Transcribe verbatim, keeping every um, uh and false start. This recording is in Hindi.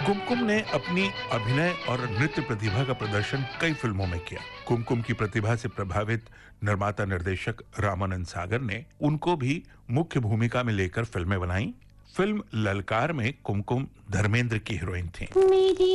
कुमकुम ने अपनी अभिनय और नृत्य प्रतिभा का प्रदर्शन कई फिल्मों में किया। कुमकुम की प्रतिभा से प्रभावित निर्माता निर्देशक रामानंद सागर ने उनको भी मुख्य भूमिका में लेकर फिल्में बनाई। फिल्म ललकार में कुमकुम धर्मेंद्र की हीरोइन थीं।